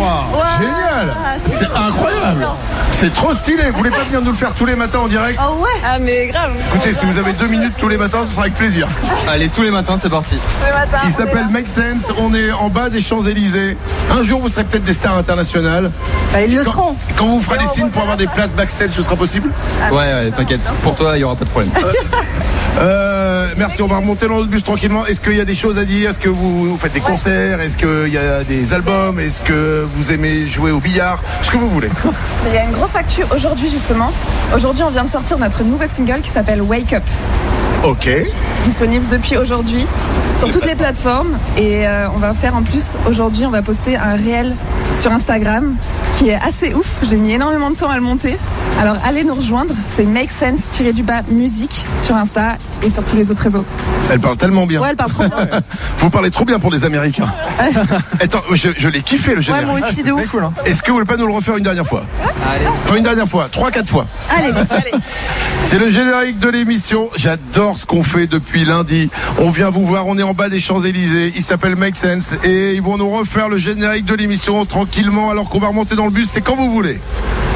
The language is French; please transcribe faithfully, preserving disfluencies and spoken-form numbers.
Ouais. Génial. C'est, C'est incroyable. C'est trop stylé. Vous voulez pas venir nous le faire tous les matins en direct? Oh ouais. Ah mais grave. Écoutez, si vous avez deux minutes tous les matins, ce sera avec plaisir. Allez, tous les matins, c'est parti. Il s'appelle Make Sense. On est en bas des Champs-Élysées. Un jour, vous serez peut-être des stars internationales. Bah, ils le Quand, seront. quand vous ferez des signes pour avoir des places backstage, ce sera possible? Ouais, ouais, t'inquiète. Pour toi, il y aura pas de problème. Euh, merci, on va remonter dans notre bus tranquillement. Est-ce qu'il y a des choses à dire? Est-ce que vous faites des concerts? Est-ce qu'il y a des albums? Est-ce que vous aimez jouer au billard? Ce que vous voulez. Il y a une grosse actu aujourd'hui justement. Aujourd'hui on vient de sortir notre nouveau single qui s'appelle Wake Up. Ok. Disponible depuis aujourd'hui sur toutes les plateformes. Et euh, on va faire en plus, aujourd'hui on va poster un réel sur Instagram qui est assez ouf. J'ai mis énormément de temps à le monter. Alors allez nous rejoindre, c'est Make Sense-du-bas musique sur Insta et sur tous les autres réseaux. Elle parle tellement bien. Ouais, elle parle trop bien. Vous parlez trop bien pour des Américains. Attends, je, je l'ai kiffé le Ouais, générique. moi aussi, de ouf. Cool, hein. Est-ce que vous voulez pas nous le refaire une dernière fois? Allez. Enfin, une dernière fois, trois, quatre fois. Allez. Allez. C'est le générique de l'émission. J'adore ce qu'on fait depuis lundi. On vient vous voir, on est en bas des Champs-Élysées. Il s'appelle Make Sense et ils vont nous refaire le générique de l'émission tranquillement alors qu'on va remonter dans le bus. C'est quand vous voulez.